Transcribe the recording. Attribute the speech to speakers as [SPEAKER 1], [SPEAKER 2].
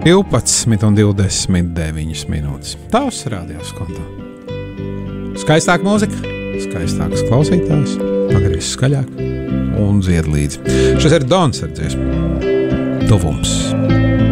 [SPEAKER 1] 12,29 minūtes. Tavs rādījās kontā. Skaistāka mūzika, skaistāks klausītājs, pagriez skaļāk un dzied līdzi. Šis ir Dons ar dziesmu Tuvums.